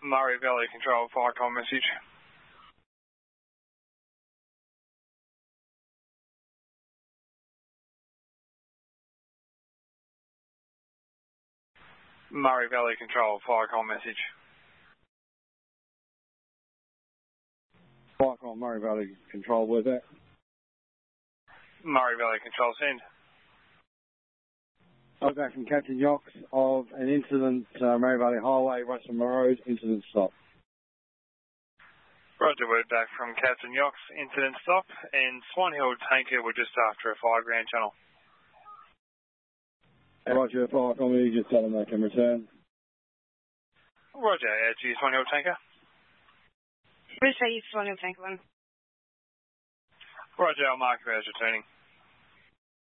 Murray Valley Control, Firecom message. Murray Valley Control, Firecom message. Firecom, Murray Valley Control, where's that? Murray Valley Control, send. I'm back from Captain Yox of an incident, Murray Valley Highway, Russell Road, incident stop. Roger, we're back from Captain Yox, incident stop, and Swan Hill tanker, we're just after a fire ground channel. Roger, Firecom, you just tell them they can return. Roger, out to you, Swan Hill tanker. Roger, you Swan Hill tanker 1. Roger, I'll mark you as returning.